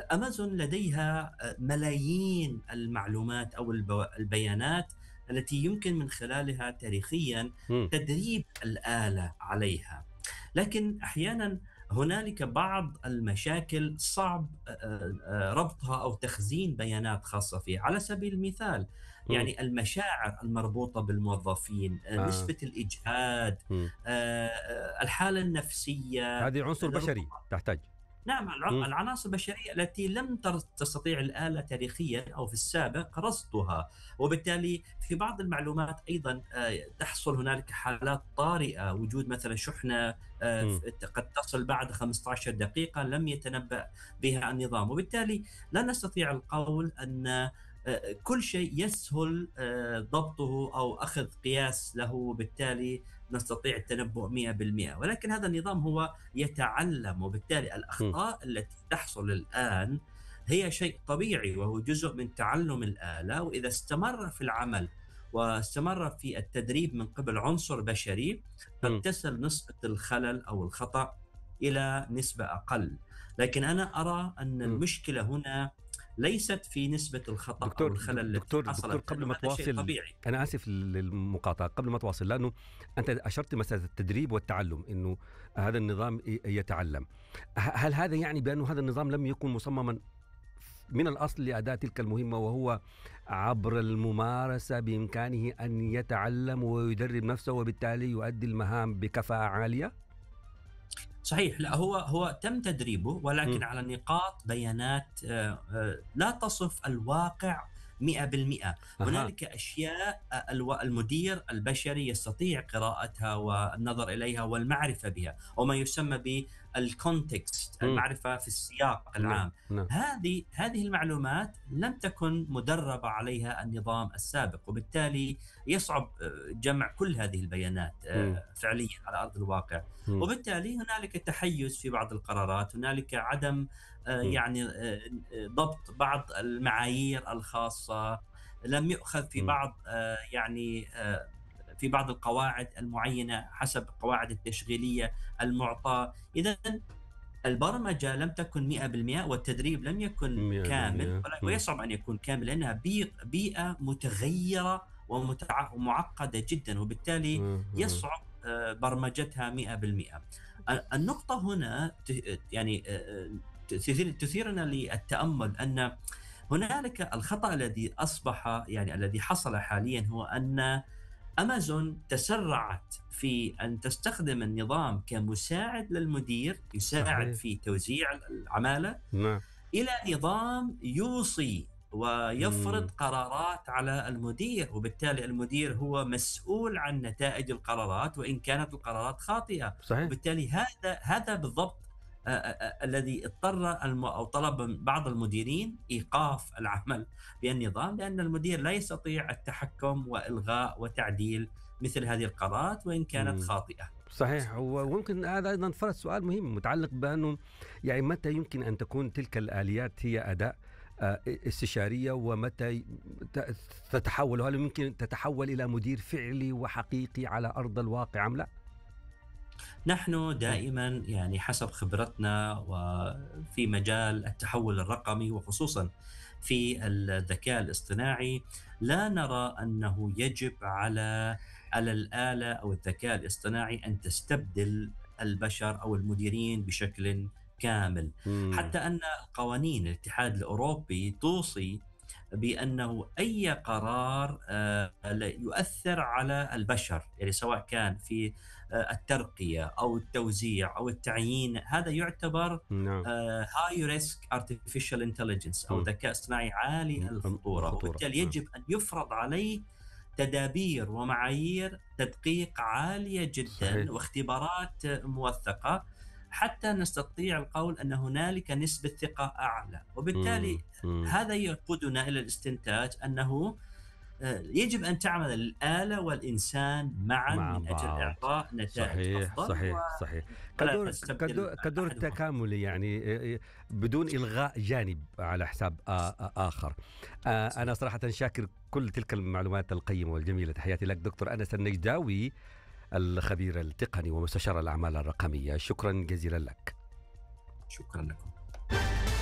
أمازون لديها ملايين المعلومات أو البيانات التي يمكن من خلالها تاريخيا إمم، تدريب الآلة عليها. لكن أحيانا هنالك بعض المشاكل صعب ربطها أو تخزين بيانات خاصة فيه. على سبيل المثال إمم، يعني المشاعر المربوطة بالموظفين، آه، نسبة الإجهاد، إمم، الحالة النفسية، هذه عنصر بشري ربما تحتاج. نعم إمم، العناصر البشرية التي لم تستطيع الآلة تاريخيا أو في السابق رصدها. وبالتالي في بعض المعلومات أيضا تحصل هنالك حالات طارئة، وجود مثلا شحنة إمم، قد تصل بعد 15 دقيقة لم يتنبأ بها النظام. وبالتالي لا نستطيع القول أن كل شيء يسهل ضبطه أو أخذ قياس له، وبالتالي نستطيع التنبؤ 100%. ولكن هذا النظام هو يتعلم، وبالتالي إمم، الأخطاء التي تحصل الآن هي شيء طبيعي وهو جزء من تعلم الآلة. وإذا استمر في العمل واستمر في التدريب من قبل عنصر بشري قد إمم، تصل نسبة الخلل أو الخطأ إلى نسبة أقل. لكن أنا أرى أن إمم. المشكلة هنا ليست في نسبة الخطأ أو دكتور الخلل التي دكتور حصلت، قبل لأنه ما هذا شيء تواصل، طبيعي. أنا آسف للمقاطعة، قبل ما تواصل لأنه أنت أشرت مسألة التدريب والتعلم، إنه هذا النظام يتعلم. هل هذا يعني بأنه هذا النظام لم يكن مصمما من الأصل لأداء تلك المهمة، وهو عبر الممارسة بإمكانه أن يتعلم ويدرب نفسه وبالتالي يؤدي المهام بكفاءة عالية؟ صحيح، لا هو تم تدريبه، مم. ولكن على نقاط بيانات لا تصف الواقع 100%. أها. هنالك أشياء المدير البشري يستطيع قراءتها والنظر إليها والمعرفة بها، أو ما يسمى بالكونتكست، مم. المعرفة في السياق نعم العام. نعم. هذه المعلومات لم تكن مدرب عليها النظام السابق، وبالتالي يصعب جمع كل هذه البيانات مم. فعليا على أرض الواقع. مم. وبالتالي هنالك تحيز في بعض القرارات، هنالك عدم مم. ضبط بعض المعايير الخاصة، لم يؤخذ في مم. بعض في بعض القواعد المعينة حسب القواعد التشغيلية المعطاة. إذا البرمجة لم تكن 100% والتدريب لم يكن كامل، 100%. مم. ويصعب أن يكون كامل لأنها بيئة متغيرة ومعقدة جدا، وبالتالي مم. مم. يصعب برمجتها 100%. النقطة هنا يعني تثيرنا للتأمل أن هنالك الخطأ الذي أصبح يعني الذي حصل حاليا هو أن أمازون تسرعت في أن تستخدم النظام كمساعد للمدير يساعد صحيح. في توزيع العمالة، نعم. إلى نظام يوصي ويفرض مم. قرارات على المدير، وبالتالي المدير هو مسؤول عن نتائج القرارات وإن كانت القرارات خاطئة. صحيح. وبالتالي هذا بالضبط الذي اضطر أو طلب من بعض المديرين إيقاف العمل بالنظام، لأن المدير لا يستطيع التحكم وإلغاء وتعديل مثل هذه القرارات وإن كانت مم. خاطئة. صحيح. وممكن هذا أيضا فرض سؤال مهم متعلق بأنه يعني متى يمكن أن تكون تلك الآليات هي أداة استشارية، ومتى تتحول، وهل يمكن تتحول إلى مدير فعلي وحقيقي على أرض الواقع أم لا؟ نحن مم. دائما يعني حسب خبرتنا وفي مجال التحول الرقمي وخصوصا في الذكاء الاصطناعي لا نرى أنه يجب على الآلة أو الذكاء الاصطناعي أن تستبدل البشر أو المديرين بشكل كامل. مم. حتى أن قوانين الاتحاد الأوروبي توصي بأنه أي قرار يؤثر على البشر، يعني سواء كان في الترقية أو التوزيع أو التعيين، هذا يعتبر نعم. high risk artificial intelligence أو مم. ذكاء اصطناعي عالي الخطورة، الخطورة. وبالتالي نعم. يجب أن يفرض عليه تدابير ومعايير تدقيق عالية صحيح. جدا واختبارات موثقة حتى نستطيع القول أن هنالك نسبة ثقة أعلى. وبالتالي مم. مم. هذا يقودنا إلى الاستنتاج أنه يجب أن تعمل الآلة والإنسان معا مع من أجل بعض. إعطاء نتائج صحيح أفضل، صحيح صحيح. ولا نستبدل كدور أحدهما. تكاملي يعني، بدون إلغاء جانب على حساب آخر. أنا صحيح. صراحة شاكر كل تلك المعلومات القيمة والجميلة. تحياتي لك دكتور أنس النجداوي، الخبير التقني ومستشار الأعمال الرقمية. شكرا جزيلا لك. شكرا لكم.